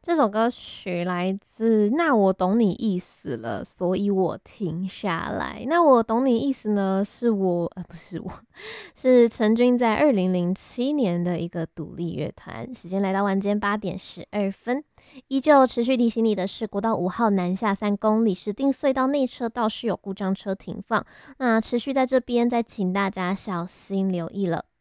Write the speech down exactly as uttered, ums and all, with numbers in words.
这首歌曲来自《那我懂你意思了》，所以我停下来。那我懂你意思呢，是我呃不是我，是陈军在二零零七年的一个独立乐团。时间来到晚间八点十二分，依旧持续提醒你的是，国道五号南下三公里，石碇隧道内车道是有故障车停放，那持续在这边再请大家小心留意了。